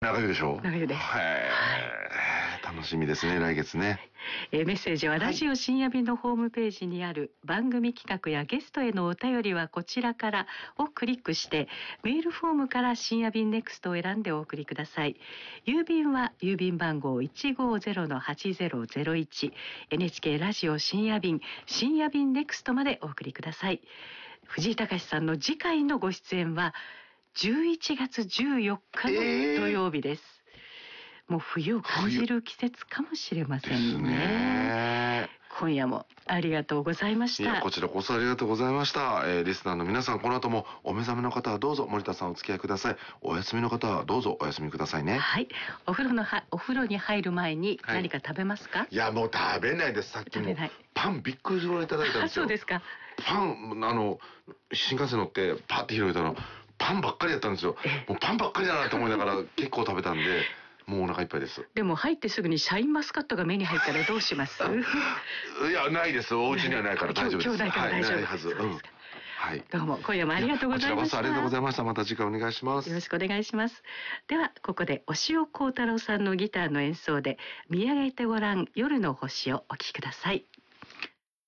長湯でしょ。 長湯です。 楽しみですね、来月ね。 メッセージはラジオ深夜便のホームページにある番組企画やゲストへのお便りはこちらからをクリックして、メールフォームから深夜便ネクストを選んでお送りください。郵便は郵便番号 150-8001 NHK ラジオ深夜便ネクストまでお送りください。藤井隆さんの次回のご出演は11月14日の土曜日です。もう冬を感じる季節かもしれませんね。今夜もありがとうございました。 いや、こちらこそありがとうございました。リスナーの皆さん、この後もお目覚めの方はどうぞ森田さんお付き合いください。お休みの方はどうぞお休みくださいね。 はい。お風呂に入る前に何か食べますか？ いや、もう食べないです。さっきもパンびっくりするぐらいいただいたんですよ。 そうですか。 パン、新幹線乗ってパッて広げたらパンばっかりやったんですよ。もうパンばっかりだなと思いながら結構食べたんでもうお腹いっぱいです。 でも入ってすぐにシャインマスカットが目に入ったらどうします？ いや、ないです。お家にはないから大丈夫です。 兄弟から大丈夫。 ないはず。はい。 どうも今夜もありがとうございました。 こちらこそありがとうございました。また次回お願いします。 よろしくお願いします。ではここで押尾コータローさんのギターの演奏で見上げてごらん夜の星をお聴きください。